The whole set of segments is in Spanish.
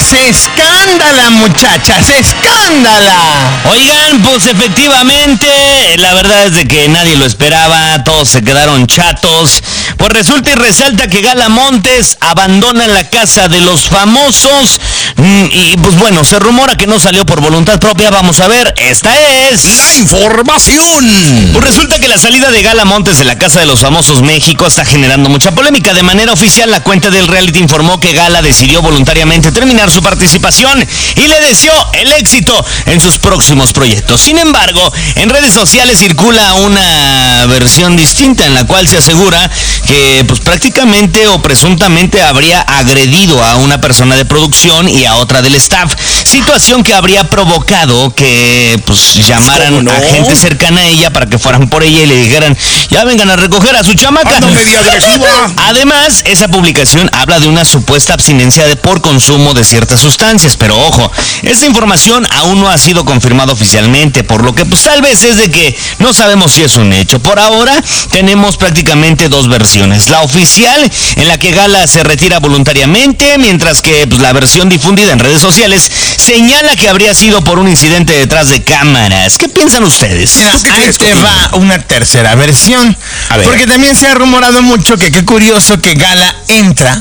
se escándala, muchachas, se escándala. Oigan, pues efectivamente, la verdad es de que nadie lo esperaba, todos se quedaron chatos. Pues resulta y resalta que Gala Montes abandona la casa de los famosos. Y pues bueno, se rumora que no salió por voluntad propia. Vamos a ver, esta es la información. Pues resulta que la salida de Gala Montes de la casa de los famosos México está generando mucha polémica. De manera oficial, la cuenta del reality informó que Gala decidió voluntariamente terminar su participación y le deseó el éxito en sus próximos proyectos. Sin embargo, en redes sociales circula una versión distinta en la cual se asegura que pues prácticamente o presuntamente habría agredido a una persona de producción y a otra del staff, situación que habría provocado que pues llamaran a gente cercana a ella para que fueran por ella y le dijeran, ya vengan a recoger a su chamaca. Ando medio agresiva. Además, esa publicación habla de una supuesta abstinencia por consumo de ciertas sustancias, pero ojo, esta información aún no ha sido confirmada oficialmente, por lo que pues tal vez es de que no sabemos si es un hecho. Por ahora tenemos prácticamente dos versiones, la oficial en la que Gala se retira voluntariamente, mientras que pues, la versión difundida en redes sociales señala que habría sido por un incidente detrás de cámaras. ¿Qué piensan ustedes? Mira, ahí te va una tercera versión, porque también se ha rumorado mucho que qué curioso que Gala entra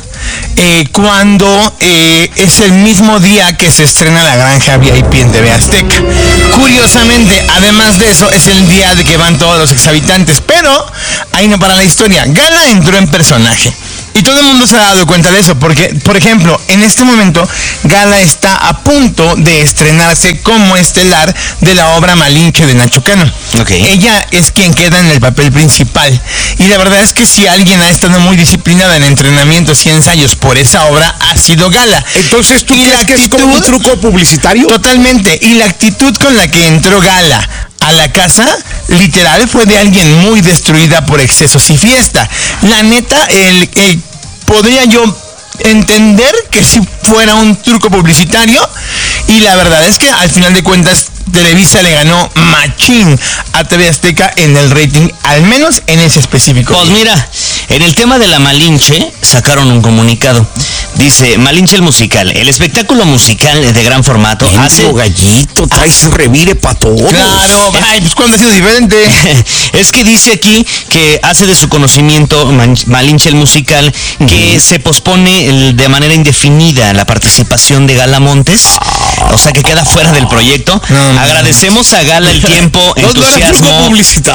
cuando es el mismo día que se estrena La Granja VIP en TV Azteca. Curiosamente, además de eso, es el día de que van todos los exhabitantes, pero ahí no para la historia. Gala entró en personaje. Y todo el mundo se ha dado cuenta de eso, porque, por ejemplo, en este momento, Gala está a punto de estrenarse como estelar de la obra Malinche de Nacho Cano. Okay. Ella es quien queda en el papel principal. Y la verdad es que si alguien ha estado muy disciplinada en entrenamientos y ensayos por esa obra, ha sido Gala. Entonces, ¿tú crees que es como un truco publicitario? Totalmente. Y la actitud con la que entró Gala a la casa, literal, fue de alguien muy destruida por excesos y fiesta. La neta, podría yo entender que si fuera un truco publicitario, y la verdad es que al final de cuentas Televisa le ganó machín a TV Azteca en el rating, al menos en ese específico. Pues mira, en el tema de la Malinche sacaron un comunicado. Dice, Malinche el musical, el espectáculo musical de gran formato hace... Gallito, traes revire para todos. Claro, ay, pues cuando ha sido diferente. Es que dice aquí que hace de su conocimiento Malinche el musical que se pospone de manera indefinida la participación de Gala Montes, o sea que queda fuera del proyecto. Agradecemos a Gala el tiempo, entusiasmo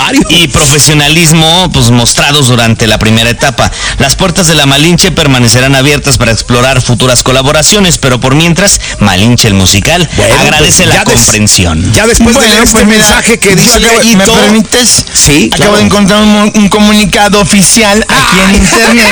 y profesionalismo pues mostrados durante la primera etapa. Las puertas de la Malinche permanecerán abiertas para explorar futuras colaboraciones, pero por mientras, Malinche el musical agradece la comprensión. Ya después de este mensaje que dice Gallito, ¿me permites? Sí, acabo de encontrar un comunicado oficial aquí en internet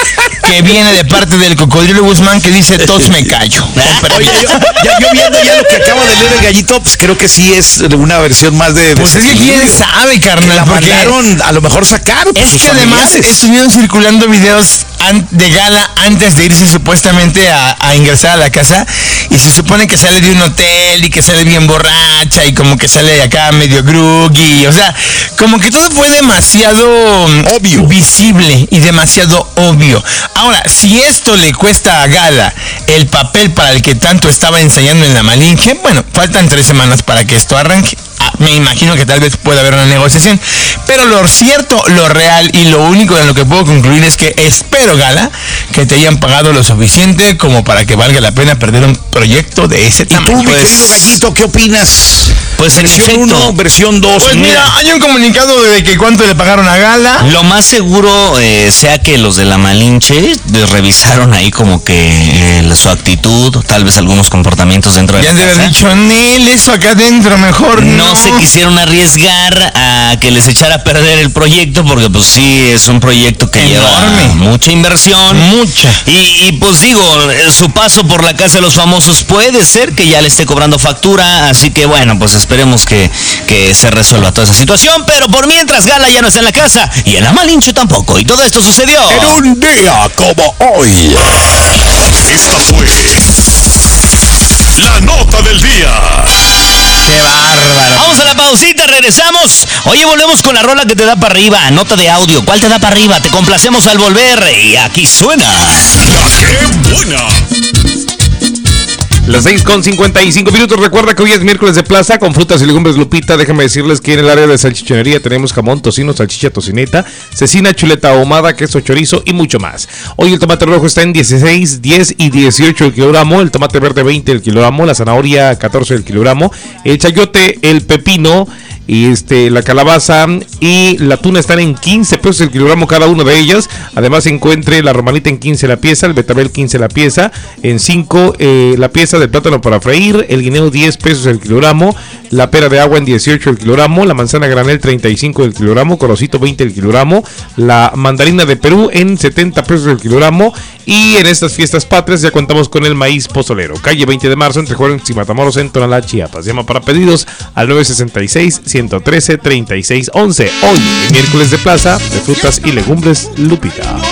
que viene de parte del Cocodrilo Guzmán que dice, todos me callo. Oye, yo viendo ya lo que acaba de leer el Gallito, pues creo que sí es una versión más de pues es que quién sabe, carnal, la mandaron, a lo mejor sacaron. Es que además estuvieron circulando videos de Gala antes de irse supuestamente a ingresar a la casa, y se supone que sale de un hotel y que sale bien borracha y como que sale de acá medio groggy, o sea, como que todo fue demasiado obvio, visible y demasiado obvio. Ahora, si esto le cuesta a Gala el papel para el que tanto estaba ensayando en la Malinche, bueno, faltan 3 semanas para que esto arranque. Me imagino que tal vez pueda haber una negociación, pero lo cierto, lo real y lo único en lo que puedo concluir es que espero, Gala, que te hayan pagado lo suficiente como para que valga la pena perder un proyecto de ese tamaño. ¿Y tú, mi querido Gallito, qué opinas? Pues versión 1, versión 2. Pues mira, hay un comunicado de que cuánto le pagaron a Gala. Lo más seguro sea que los de la Malinche revisaron ahí como que su actitud, tal vez algunos comportamientos dentro de la casa. Ya de haber dicho, Nel, eso acá adentro mejor no se quisieron arriesgar a que les echara a perder el proyecto, porque pues sí, es un proyecto que enorme, lleva mucha inversión. Mucha. Y pues digo, su paso por la casa de los famosos puede ser que ya le esté cobrando factura, así que bueno, pues esperemos que se resuelva toda esa situación, pero por mientras Gala ya no está en la casa y en la Malinche tampoco, y todo esto sucedió en un día como hoy. Esta fue la nota del día. ¡Qué bárbaro! Vamos a la pausita, regresamos. Oye, volvemos con la rola que te da para arriba. Nota de audio. ¿Cuál te da para arriba? Te complacemos al volver. Y aquí suena. ¡La qué buena! Las 6:55 Recuerda que hoy es miércoles de plaza con frutas y legumbres Lupita. Déjame decirles que en el área de salchichonería tenemos jamón, tocino, salchicha, tocineta, cecina, chuleta ahumada, queso, chorizo y mucho más. Hoy el tomate rojo está en 16, 10 y 18 el kilogramo, el tomate verde 20 el kilogramo, la zanahoria 14 el kilogramo, el chayote, el pepino y la calabaza y la tuna están en 15 pesos el kilogramo cada una de ellas. Además se encuentre la romanita en 15 la pieza, el betabel 15 la pieza, en 5 la pieza del plátano para freír, el guineo 10 pesos el kilogramo, la pera de agua en 18 el kilogramo, la manzana granel 35 el kilogramo, corocito 20 el kilogramo, la mandarina de Perú en 70 pesos el kilogramo. Y en estas fiestas patrias ya contamos con el maíz pozolero. Calle 20 de marzo entre Juárez y Matamoros en Tonalá, Chiapas. Llama para pedidos al 966-113-3611. Hoy, miércoles de plaza de frutas y legumbres Lupita.